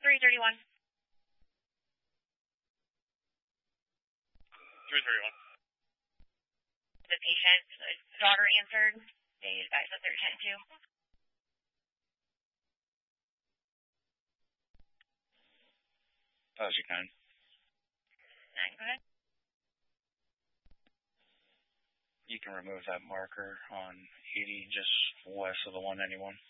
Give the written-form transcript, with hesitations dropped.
331. 331. The patient's daughter answered. They advised that they're 10-2. As you can. 9, go ahead. You can remove that marker on 80 just west of the 191.